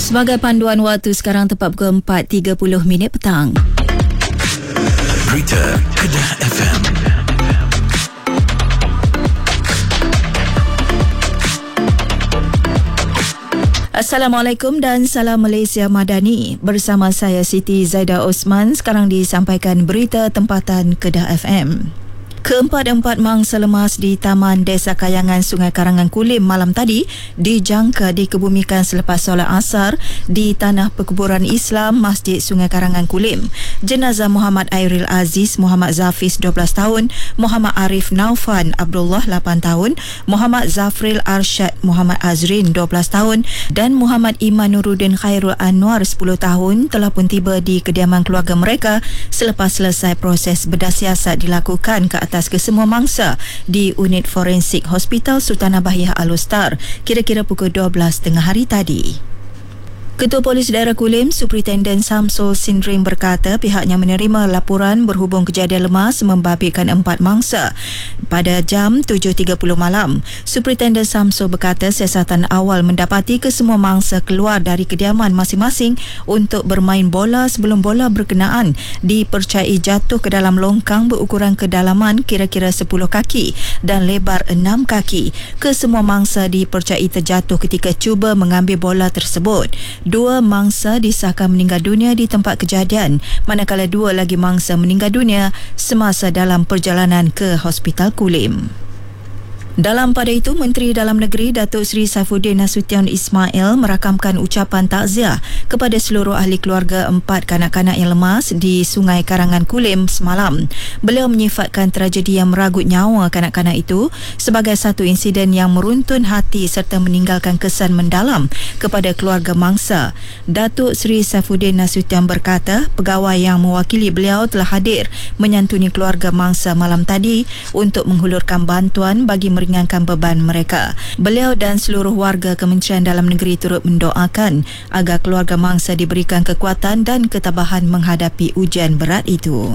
Sebagai panduan waktu sekarang tepat pukul 4.30 petang. Berita Kedah FM. Assalamualaikum dan salam Malaysia Madani. Bersama saya Siti Zaidah Osman. Sekarang disampaikan berita tempatan Kedah FM. Keempat-empat mangsa lemas di Taman Desa Kayangan Sungai Karangan Kulim malam tadi dijangka dikebumikan selepas solat asar di Tanah Perkuburan Islam Masjid Sungai Karangan Kulim. Jenazah Muhammad Airil Aziz Muhammad Zafiz 12 tahun, Muhammad Arif Naufan Abdullah 8 tahun, Muhammad Zafril Arsyad Muhammad Azrin 12 tahun dan Muhammad Iman Nuruddin Khairul Anwar 10 tahun telah pun tiba di kediaman keluarga mereka selepas selesai proses bedah siasat dilakukan ke atas kesemua mangsa di unit forensik Hospital Sultanah Bahiyah Al-Ustar kira-kira pukul 12 tengah hari tadi. Ketua Polis Daerah Kulim, Superintenden Samsul Sindrim berkata pihaknya menerima laporan berhubung kejadian lemas membabitkan 4 mangsa pada jam 7.30 malam. Superintenden Samsul berkata siasatan awal mendapati kesemua mangsa keluar dari kediaman masing-masing untuk bermain bola sebelum bola berkenaan dipercayai jatuh ke dalam longkang berukuran kedalaman kira-kira 10 kaki dan lebar 6 kaki. Kesemua mangsa dipercayai terjatuh ketika cuba mengambil bola tersebut. 2 mangsa disahkan meninggal dunia di tempat kejadian, manakala 2 lagi mangsa meninggal dunia semasa dalam perjalanan ke Hospital Kulim. Dalam pada itu, Menteri Dalam Negeri Datuk Seri Saifuddin Nasution Ismail merakamkan ucapan takziah kepada seluruh ahli keluarga 4 kanak-kanak yang lemas di Sungai Karangan Kulim semalam. Beliau menyifatkan tragedi yang meragut nyawa kanak-kanak itu sebagai satu insiden yang meruntun hati serta meninggalkan kesan mendalam kepada keluarga mangsa. Datuk Seri Saifuddin Nasution berkata pegawai yang mewakili beliau telah hadir menyantuni keluarga mangsa malam tadi untuk menghulurkan bantuan bagi meringankan beban mereka. Beliau dan seluruh warga Kementerian Dalam Negeri turut mendoakan agar keluarga mangsa diberikan kekuatan dan ketabahan menghadapi ujian berat itu.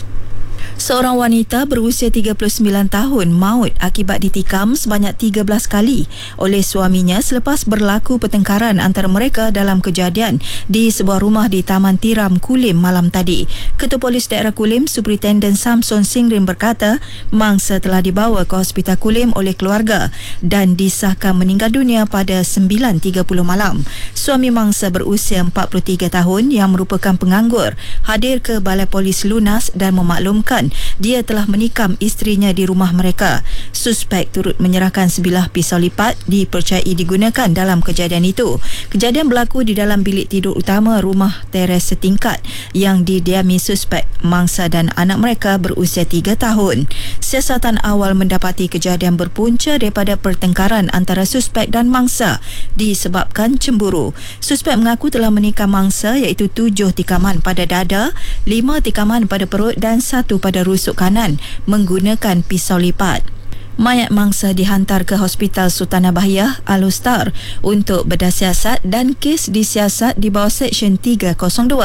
Seorang wanita berusia 39 tahun maut akibat ditikam sebanyak 13 kali oleh suaminya selepas berlaku pertengkaran antara mereka dalam kejadian di sebuah rumah di Taman Tiram Kulim malam tadi. Ketua Polis Daerah Kulim, Superintenden Samson Singrim berkata mangsa telah dibawa ke Hospital Kulim oleh keluarga dan disahkan meninggal dunia pada 9.30 malam. Suami mangsa berusia 43 tahun yang merupakan penganggur hadir ke Balai Polis Lunas dan memaklumkan dia telah menikam isterinya di rumah mereka. Suspek turut menyerahkan sebilah pisau lipat dipercayai digunakan dalam kejadian itu. Kejadian berlaku di dalam bilik tidur utama rumah teres setingkat yang didiami suspek mangsa dan anak mereka berusia 3 tahun. Siasatan awal mendapati kejadian berpunca daripada pertengkaran antara suspek dan mangsa disebabkan cemburu. Suspek mengaku telah menikam mangsa iaitu 7 tikaman pada dada, 5 tikaman pada perut dan 1 pada rusuk kanan menggunakan pisau lipat. Mayat mangsa dihantar ke Hospital Sultanah Bahiyah Al-Ustar untuk bedah siasat dan kes disiasat di bawah Seksyen 302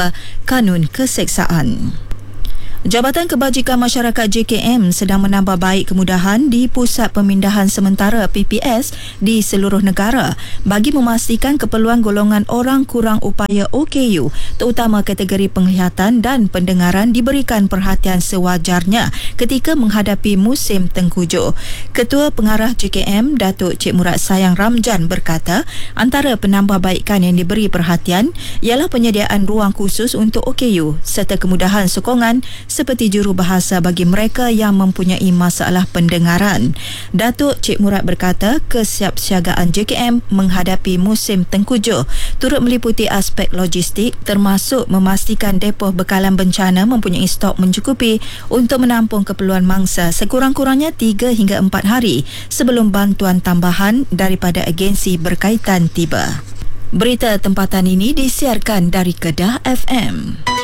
Kanun Keseksaan. Jabatan Kebajikan Masyarakat JKM sedang menambah baik kemudahan di Pusat Pemindahan Sementara PPS di seluruh negara bagi memastikan keperluan golongan orang kurang upaya OKU terutama kategori penglihatan dan pendengaran diberikan perhatian sewajarnya ketika menghadapi musim tengkujuh. Ketua Pengarah JKM Datuk Cik Murad Sayang Ramjan berkata antara penambahbaikan yang diberi perhatian ialah penyediaan ruang khusus untuk OKU serta kemudahan sokongan seperti jurubahasa bagi mereka yang mempunyai masalah pendengaran. Datuk Cik Murad berkata kesiapsiagaan JKM menghadapi musim tengkujuh turut meliputi aspek logistik termasuk memastikan depoh bekalan bencana mempunyai stok mencukupi untuk menampung keperluan mangsa sekurang-kurangnya 3 hingga 4 hari sebelum bantuan tambahan daripada agensi berkaitan tiba. Berita tempatan ini disiarkan dari Kedah FM.